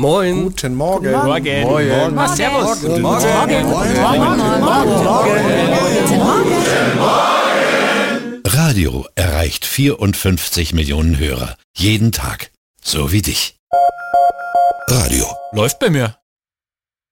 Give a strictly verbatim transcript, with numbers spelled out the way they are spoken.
Moin. Guten Morgen. Morgen. Morgen. Morgen. Morgen. Servus. Guten Morgen. Morgen. Radio erreicht vierundfünfzig Millionen Hörer. Jeden Tag. So wie dich. Radio. Läuft bei mir.